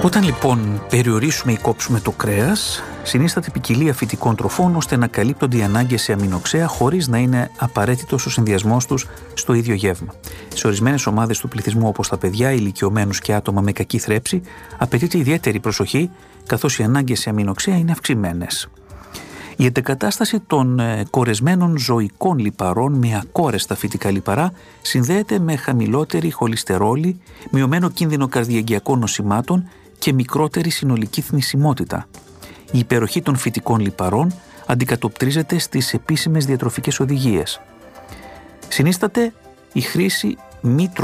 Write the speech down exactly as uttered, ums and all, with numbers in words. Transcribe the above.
Όταν λοιπόν περιορίσουμε ή κόψουμε το κρέας, συνίσταται ποικιλία φυτικών τροφών ώστε να καλύπτονται οι ανάγκες σε αμινοξέα χωρίς να είναι απαραίτητος ο συνδυασμός τους στο ίδιο γεύμα. Σε ορισμένες ομάδες του πληθυσμού, όπως τα παιδιά, ηλικιωμένους και άτομα με κακή θρέψη, απαιτείται ιδιαίτερη προσοχή, καθώς οι ανάγκες σε αμινοξέα είναι αυξημένες. Η αντεκατάσταση των κορεσμένων ζωικών λιπαρών με ακόρεστα φυτικά λιπαρά συνδέεται με χαμηλότερη χολυστερόλη, μειωμένο κίνδυνο καρδιαγγειακών νοσημάτων και μικρότερη συνολική θνησιμότητα. Η υπεροχή των φυτικών λιπαρών αντικατοπτρίζεται στις επίσημες διατροφικές οδηγίες. Συνίσταται η χρήση μη